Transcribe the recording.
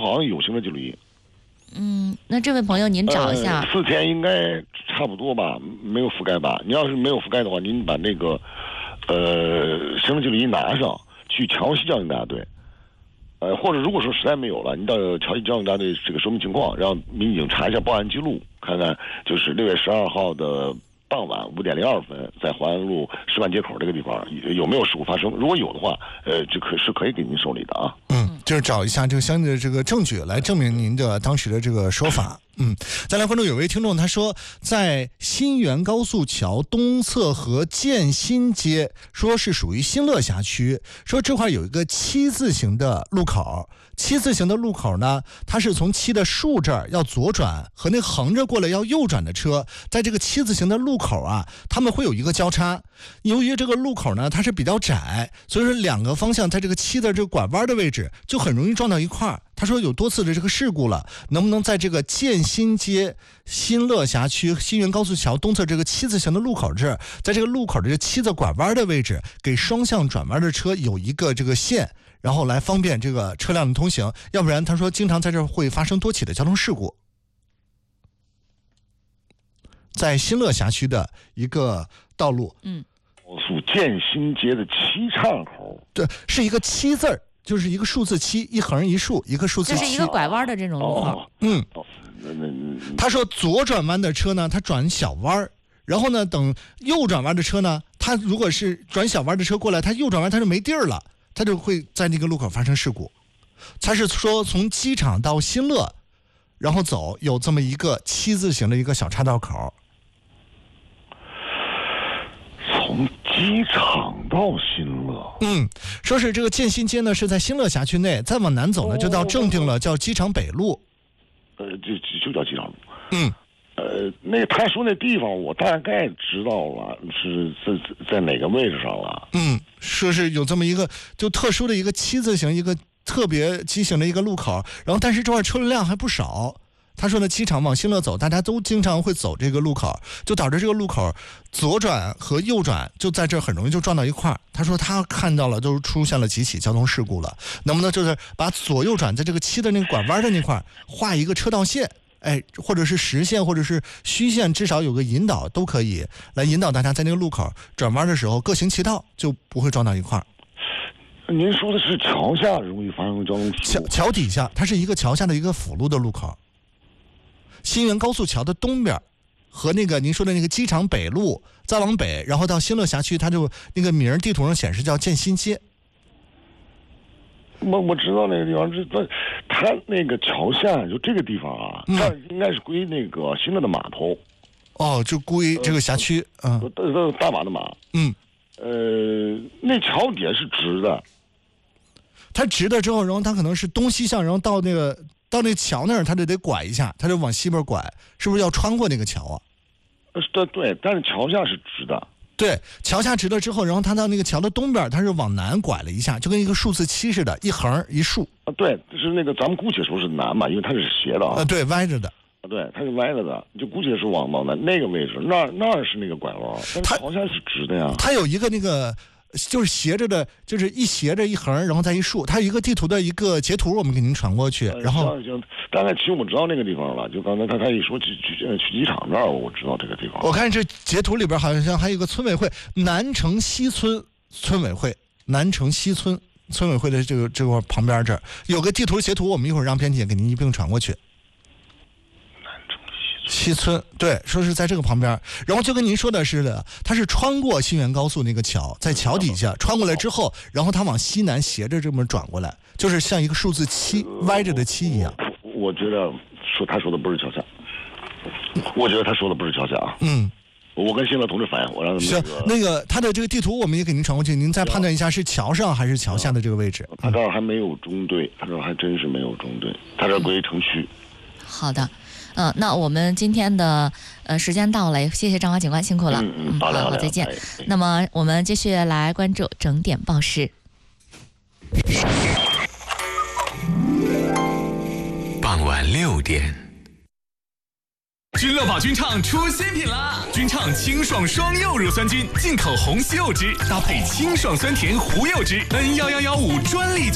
好像有行车记录仪。 那这位朋友您找一下 ，4天应该差不多吧，没有覆盖吧？你要是没有覆盖的话，您把那个行车记录仪拿上去桥西交警大队。或者如果说实在没有了，你到桥西交警大队这个说明情况，让民警查一下报案记录，看看就是6月12号的傍晚5点02分，在淮安路石板街口这个地方有没有事故发生？如果有的话，这可以给您受理的啊。 就是找一下这个相应的这个证据来证明您的当时的这个说法。再来关注有位听众，他说在新源高速桥东侧和建新街，说是属于新乐辖区，说这块有一个7字形的路口，7字形的路口呢，它是从7的竖这儿要左转，和那横着过来要右转的车，在这个7字形的路口啊，他们会有一个交叉。由于这个路口呢，它是比较窄，所以说2个方向在这个7的这个拐弯的位置就很容易撞到一块儿。他说有多次的这个事故了，能不能在这个建新街新乐辖区新源高速桥东侧这个7字形的路口这儿，在这个路口的这7字拐弯的位置，给双向转弯的车有一个这个线，然后来方便这个车辆的通行，要不然他说经常在这儿会发生多起的交通事故。在新乐辖区的一个道路， 高速建新街的7岔口， 对，是一个7字儿。就是一个数字7，一横一竖，一个数字7， 这是一个拐弯的这种路口。 他说左转弯的车呢，他转小弯，然后呢，等右转弯的车呢，他如果是转小弯的车过来，他右转弯他就没地儿了，他就会在那个路口发生事故。他是说从机场到新乐，然后走有这么一个7字形的一个小岔道口。 从机场到新乐， 说是这个建新街呢是在新乐辖区内，再往南走呢就到正定了，叫机场北路。 就叫机场路。那他说那地方我大概知道了，是在哪个位置上了。 说是有这么一个就特殊的一个7字形一个特别畸形的一个路口，然后但是这块车流量还不少。他说呢，机场往新乐走，大家都经常会走这个路口，就导致这个路口左转和右转就在这很容易就撞到一块儿。他说他看到了，都出现了几起交通事故了。能不能就是把左右转在这个7的那个拐弯的那块画一个车道线，或者是实线或者是虚线，至少有个引导都可以来引导大家在那个路口转弯的时候各行其道，就不会撞到一块儿。 您说的是桥下容易发生交通事故？ 桥底下，它是一个桥下的一个辅路的路口。新源高速桥的东边和那个您说的那个机场北路再往北，然后到新乐辖区，它就那个名地图上显示叫建新街。 我知道那个地方，它那个桥下就这个地方啊，这应该是归那个新乐的码头。 就归这个辖区。 大马的马。那桥底下是直的。 它直的之后，然后它可能是东西向，然后到那个桥那儿，它就得拐一下，它就往西边拐，是不是要穿过那个桥啊？ 对，但是桥下是直的。 对，桥下直了之后，然后它到那个桥的东边，它是往南拐了一下，就跟一个数字7似的，一横一竖。 对，是那个咱们姑且说是南嘛，因为它是斜的啊。 对，歪着的。 对，它是歪着的，就姑且是往南那个位置，那是那个拐弯，但是桥下是直的呀。 它有一个那个。就是斜着的，就是一斜着一横，然后再一竖。它有一个地图的一个截图，我们给您传过去。然后行，大概其实我知道那个地方了。就刚才他一说去机场那儿，我知道这个地方。 我看这截图里边好像还有一个村委会，南城西村村委会，南城西村村委会的这块旁边这儿有个地图截图，我们一会儿让编辑给您一并传过去。西村，对，说是在这个旁边，然后就跟您说的似的，它是穿过新源高速那个桥，在桥底下穿过来之后，然后它往西南斜着这么转过来，就是像一个数字7歪着的7一样。 我觉得他说的不是桥下，我觉得他说的不是桥下啊。我跟新乐同志反映，我让他们行，那个他的这个地图我们也给您传过去，您再判断一下是桥上还是桥下的这个位置。 他这儿还没有中队，他这儿还真是没有中队，他这儿归城区。 好的。那我们今天的时间到了，谢谢张华警官辛苦了。好，再见。那么我们继续来关注整点报时。 傍晚6点，君乐宝君畅出新品啦！君畅清爽双柚乳酸菌，进口红西柚汁，搭配清爽酸甜胡柚汁，N1115专利